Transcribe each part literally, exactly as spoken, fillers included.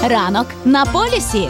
Ранок на полюсі.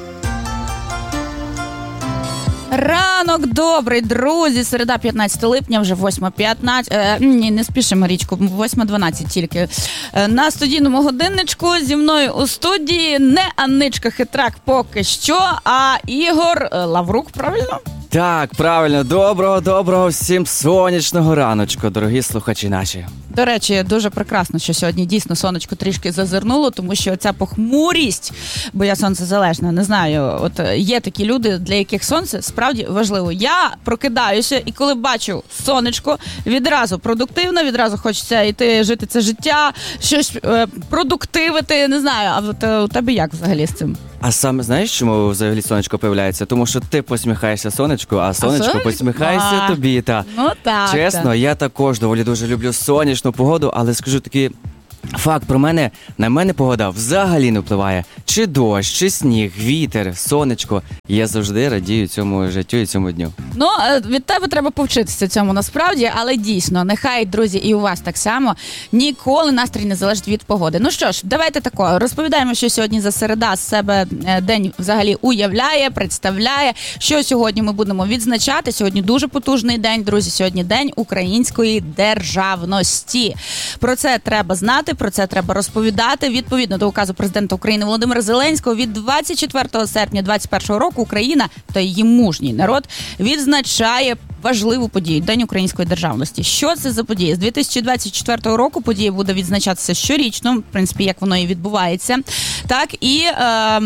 Ранок добрий, друзі. Середа, п'ятнадцяте липня, вже восьма п'ятнадцять. Е, ні, не спішимо, Річку, восьма дванадцять тільки. Е, на студійному годинничку зі мною у студії не Анничка Хитрак поки що, а Ігор Лаврук, правильно? Так, правильно. Доброго, доброго всім сонячного раночку, дорогі слухачі наші. До речі, дуже прекрасно, що сьогодні дійсно сонечко трішки зазирнуло, тому що ця похмурість, бо я сонцезалежна, не знаю, от є такі люди, для яких сонце справді важливо. Я прокидаюся і коли бачу сонечко, відразу продуктивно, відразу хочеться йти жити це життя, щось е, продуктивити, не знаю, а от е, у тебе як взагалі з цим? А саме знаєш, чому взагалі сонечко появляється? Тому що ти посміхаєшся сонечку, а сонечко сонечко? посміхається А, тобі. Та. Ну так. Чесно, так. я також доволі дуже люблю сонячну погоду, але скажу такий факт про мене, на мене погода взагалі не впливає. Чи дощ, чи сніг, вітер, сонечко. Я завжди радію цьому життю і цьому дню. Ну, від тебе треба повчитися цьому насправді, але дійсно, нехай, друзі, і у вас так само, ніколи настрій не залежить від погоди. Ну що ж, давайте тако, розповідаємо, що сьогодні за середа з себе день взагалі уявляє, представляє, що сьогодні ми будемо відзначати. Сьогодні дуже потужний день, друзі, сьогодні день української державності. Про це треба знати, про це треба розповідати. Відповідно до указу президента України Володимира Зеленського від двадцять четвертого серпня двадцять першого року Україна та її мужній народ відзначає важливу подію – День української державності. Що це за подія? З дві тисячі двадцять четвертого року подія буде відзначатися щорічно, в принципі, як воно і відбувається. Так, і... Е-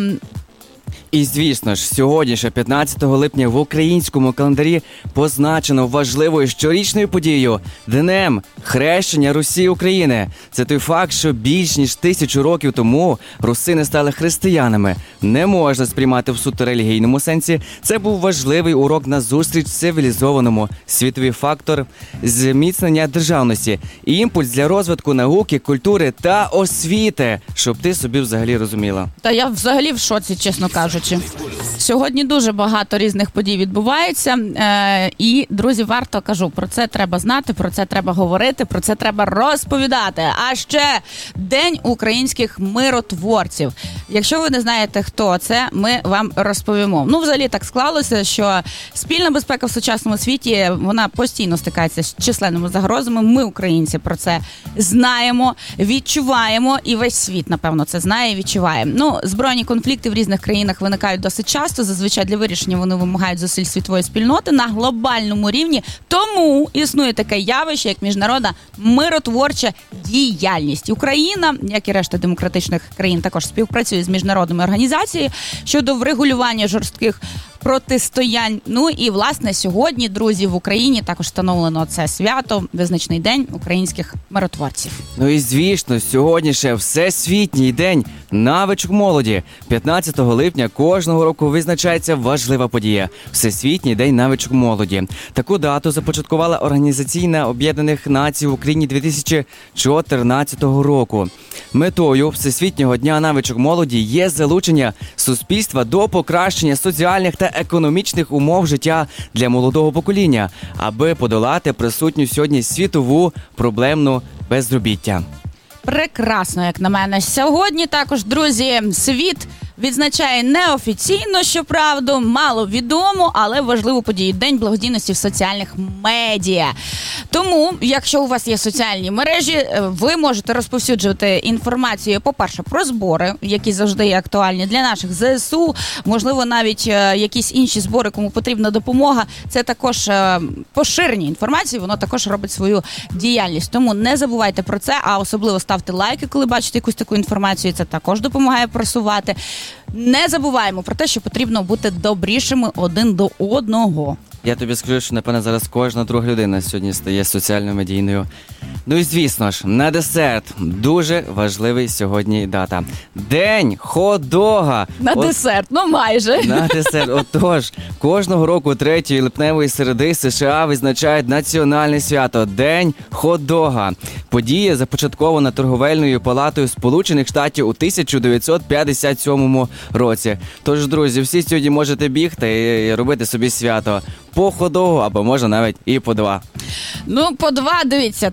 І, звісно ж, сьогодні, ще п'ятнадцятого липня, в українському календарі позначено важливою щорічною подією – Днем хрещення Русі України. Це той факт, що більш ніж тисячу років тому русини стали християнами. Не можна сприймати в суто релігійному сенсі. Це був важливий урок на зустріч цивілізованому, світовий фактор зміцнення державності, імпульс для розвитку науки, культури та освіти, щоб ти собі взагалі розуміла. Та я взагалі в шоці, чесно кажучи. Сьогодні дуже багато різних подій відбувається. Е, і, друзі, варто, кажу, про це треба знати, про це треба говорити, про це треба розповідати. А ще День українських миротворців. Якщо ви не знаєте, хто це, ми вам розповімо. Ну, взагалі так склалося, що спільна безпека в сучасному світі, вона постійно стикається з численними загрозами. Ми, українці, про це знаємо, відчуваємо, і весь світ, напевно, це знає і відчуває. Ну, збройні конфлікти в різних країнах виникають досить часто. Зазвичай для вирішення вони вимагають зусиль світової спільноти на глобальному рівні. Тому існує таке явище, як міжнародна миротворча діяльність. Україна, як і решта демократичних країн, також співпрацює з міжнародними організаціями щодо врегулювання жорстких протистоянь. Ну і, власне, сьогодні, друзі, в Україні також встановлено це свято, визначний день українських миротворців. Ну і, звісно, сьогодні ще Всесвітній день навичок молоді. п'ятнадцятого липня кожного року визначається важлива подія – Всесвітній день навичок молоді. Таку дату започаткувала Організація Об'єднаних Націй в Україні дві тисячі чотирнадцятого року. Метою Всесвітнього дня навичок молоді є залучення суспільства до покращення соціальних та економічних умов життя для молодого покоління, аби подолати присутню сьогодні світову проблемну безробіття. Прекрасно, як на мене. Сьогодні також, друзі, світ відзначає неофіційно, щоправда, мало відомо, але важливу подію – День благодійності в соціальних медіа. Тому, якщо у вас є соціальні мережі, ви можете розповсюджувати інформацію, по-перше, про збори, які завжди є актуальні для наших зе ес у, можливо, навіть якісь інші збори, кому потрібна допомога. Це також поширення інформації, воно також робить свою діяльність. Тому не забувайте про це, а особливо ставте лайки, коли бачите якусь таку інформацію, це також допомагає просувати. Не забуваємо про те, що потрібно бути добрішими один до одного. Я тобі скажу, що, напевно, зараз кожна друга людина сьогодні стає соціально-медійною. Ну і, звісно ж, на десерт дуже важливий сьогодні дата. День хот-дога. На От... десерт, ну майже. На десерт. Отож, кожного року третьої липневої середи США визначають національне свято – День хот-дога. Подія започаткована торговельною палатою Сполучених Штатів у тисяча дев'ятсот п'ятдесят сьомому році. Тож, друзі, всі сьогодні можете бігти і робити собі свято по хот-догу, або може навіть і по два. Ну, по два, дивіться, так, щоб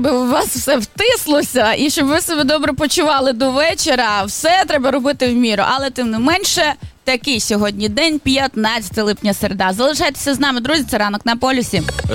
щоб у вас все втислося і щоб ви себе добре почували до вечора. Все треба робити в міру. Але тим не менше, такий сьогодні день, п'ятнадцяте липня, середа. Залишайтеся з нами, друзі, це «Ранок на полюсі».